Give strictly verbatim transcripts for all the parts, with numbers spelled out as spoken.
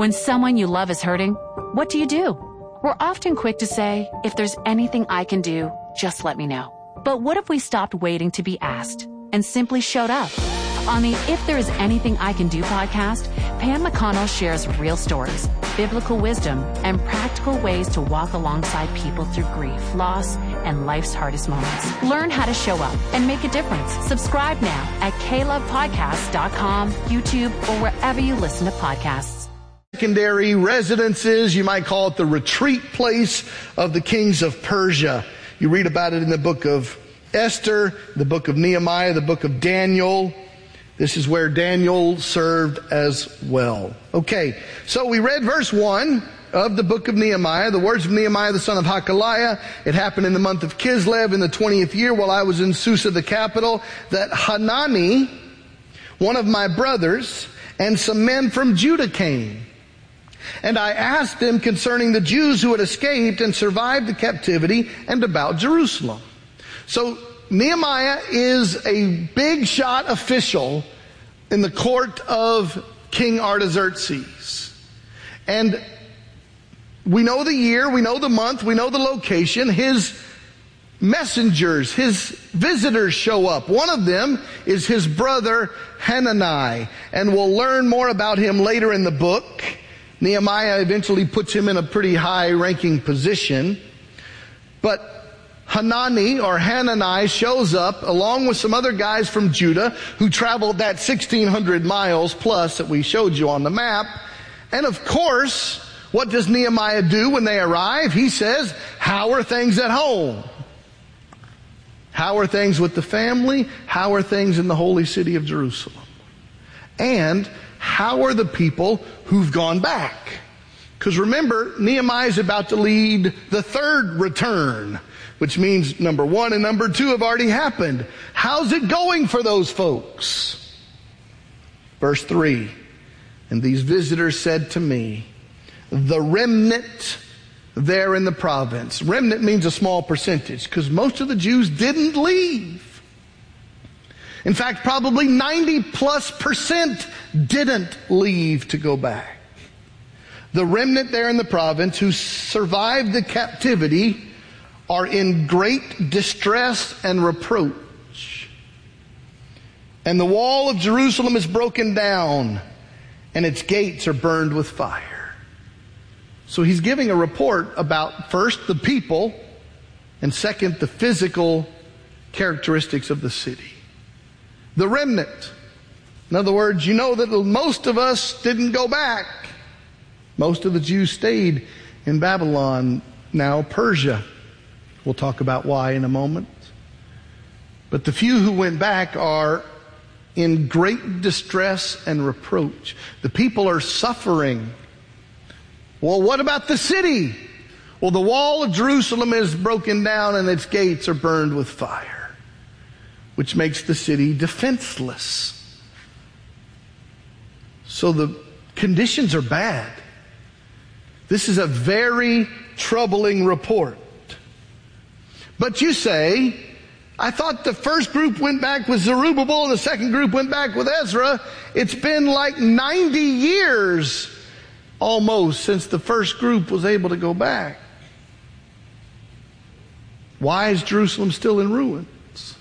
When someone you love is hurting, what do you do? We're often quick to say, if there's anything I can do, just let me know. But what if we stopped waiting to be asked and simply showed up? On the If There Is Anything I Can Do podcast, Pam McConnell shares real stories, biblical wisdom, and practical ways to walk alongside people through grief, loss, and life's hardest moments. Learn how to show up and make a difference. Subscribe now at k love podcast dot com, YouTube, or wherever you listen to podcasts. Secondary residences, you might call it the retreat place of the kings of Persia. You read about it in the book of Esther, the book of Nehemiah, the book of Daniel. This is where Daniel served as well. Okay, so we read verse one of the book of Nehemiah, the words of Nehemiah the son of Hakaliah. It happened in the month of Kislev in the twentieth year while I was in Susa, the capital, that Hanani, one of my brothers, and some men from Judah came. And I asked them concerning the Jews who had escaped and survived the captivity and about Jerusalem. So Nehemiah is a big shot official in the court of King Artaxerxes. And we know the year, we know the month, we know the location. His messengers, his visitors show up. One of them is his brother Hanani. And we'll learn more about him later in the book. Nehemiah eventually puts him in a pretty high-ranking position. But Hanani or Hanani shows up along with some other guys from Judah who traveled that sixteen hundred miles plus that we showed you on the map. And of course, what does Nehemiah do when they arrive? He says, how are things at home? How are things with the family? How are things in the holy city of Jerusalem? And how are the people who've gone back? Because remember, Nehemiah is about to lead the third return, which means number one and number two have already happened. How's it going for those folks? Verse three, and these visitors said to me, the remnant there in the province. Remnant means a small percentage, because most of the Jews didn't leave. In fact, probably ninety plus percent didn't leave to go back. The remnant there in the province who survived the captivity are in great distress and reproach. And the wall of Jerusalem is broken down, and its gates are burned with fire. So he's giving a report about, first, the people, and second, the physical characteristics of the city. The remnant. In other words, you know that most of us didn't go back. Most of the Jews stayed in Babylon, now Persia. We'll talk about why in a moment. But the few who went back are in great distress and reproach. The people are suffering. Well, what about the city? Well, the wall of Jerusalem is broken down and its gates are burned with fire, which makes the city defenseless. So the conditions are bad. This is a very troubling report. But you say, I thought the first group went back with Zerubbabel and the second group went back with Ezra. It's been like ninety years almost since the first group was able to go back. Why is Jerusalem still in ruins?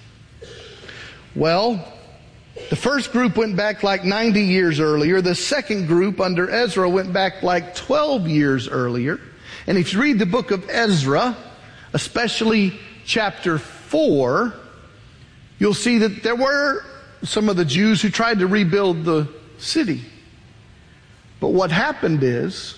Well, the first group went back like ninety years earlier. The second group under Ezra went back like twelve years earlier. And if you read the book of Ezra, especially chapter four, you'll see that there were some of the Jews who tried to rebuild the city. But what happened is,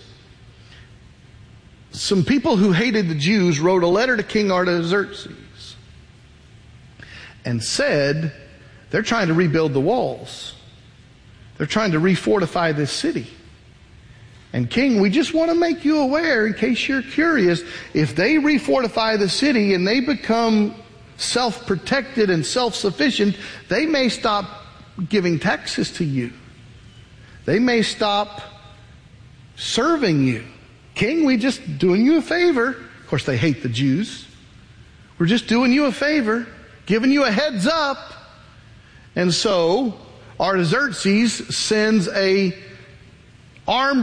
some people who hated the Jews wrote a letter to King Artaxerxes and said, they're trying to rebuild the walls. They're trying to refortify this city. And King, we just want to make you aware, in case you're curious, if they refortify the city and they become self-protected and self-sufficient, they may stop giving taxes to you. They may stop serving you. King, we just doing you a favor. Of course, they hate the Jews. We're just doing you a favor, giving you a heads up. And so Artaxerxes sends a armed